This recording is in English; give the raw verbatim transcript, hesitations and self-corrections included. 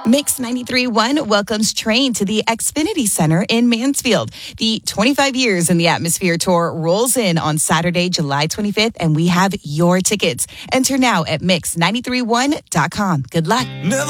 Mix ninety-three point one welcomes Train to the Xfinity Center in Mansfield. The twenty-five years in the Atmosphere Tour rolls in on Saturday, July twenty-fifth, and we have your tickets. Enter now at mix nine three one dot com. Good luck.